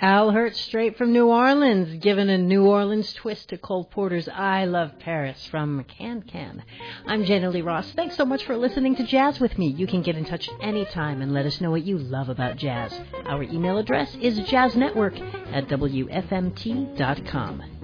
Al Hurt, straight from New Orleans, giving a New Orleans twist to Cole Porter's I Love Paris from Can Can. I'm Jana Lee Ross. Thanks so much for listening to Jazz with me. You can get in touch anytime and let us know what you love about jazz. Our email address is jazznetwork@wfmt.com.